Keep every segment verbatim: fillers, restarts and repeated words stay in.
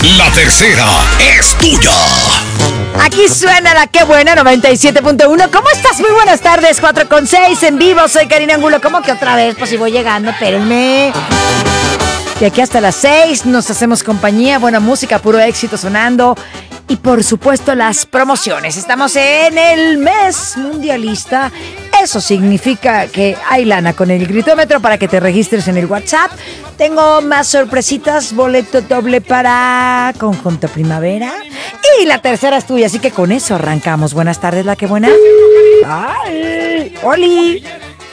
La tercera es tuya. Aquí suena la que buena noventa y siete punto uno. ¿Cómo estás? Muy buenas tardes, cuatro con seis en vivo. Soy Karina Angulo. ¿Cómo que otra vez? Pues si voy llegando, espérenme. De aquí hasta las seis nos hacemos compañía, buena música, puro éxito sonando. Y por supuesto las promociones. Estamos en el mes mundialista. Eso significa que hay lana con el gritómetro para que te registres en el WhatsApp. Tengo más sorpresitas, boleto doble para Conjunto Primavera. Y la tercera es tuya, así que con eso arrancamos. Buenas tardes, la que buena. ¡Ay! ¡Oli!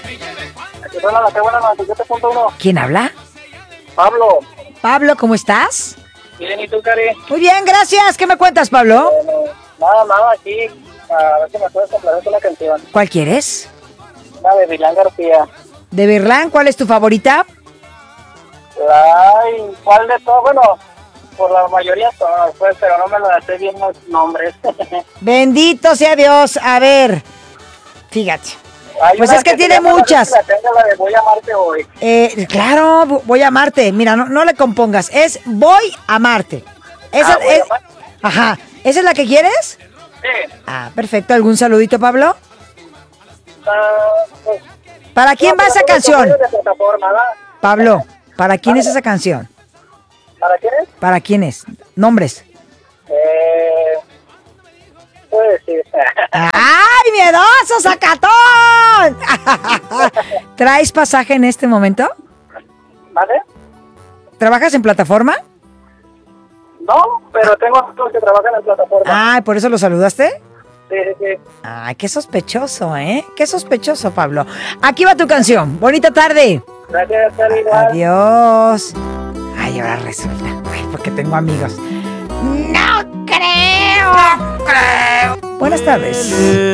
¿Quién habla? Pablo. Pablo, ¿cómo estás? Bien, ¿y tú, Cari? Muy bien, gracias. ¿Qué me cuentas, Pablo? Bueno, nada, nada, aquí. A ver si me puedes complacer con la canción. ¿Cuál quieres? La de Vilán García. ¿De Berlán? ¿Cuál es tu favorita? Ay, ¿cuál de todo? Bueno, por la mayoría todas, pues, pero no me lo sé bien los nombres. Bendito sea Dios. A ver, fíjate. Hay Pues una es que tiene se llama, muchas. La, tengo, la de Voy a amarte hoy. Eh, claro, voy a amarte. Mira, no, no le compongas. Es voy a amarte. Esa Ah, voy a es. amarte. Ajá. ¿Esa es la que quieres? Sí. Ah, perfecto. ¿Algún saludito, Pablo? Uh, pues, ¿Para quién no, va esa pero canción? de plataforma, ¿verdad? Pablo, ¿para quién es esa canción? ¿Para quién es? ¿Para quién es? Nombres. Eh, puedo decir. ¡Ay, miedoso, sacatón! ¿Traes pasaje en este momento? ¿Vale? ¿Trabajas en plataforma? No, pero tengo amigos que trabajan en plataforma. Ay, ¿por eso lo saludaste? Sí, sí, sí. Ay, qué sospechoso, ¿eh? Qué sospechoso, Pablo. Aquí va tu canción. Bonita tarde. Gracias, Cari, igual. Adiós. Ay, ahora resulta. Ay, porque tengo amigos. No creo. No creo. Buenas tardes.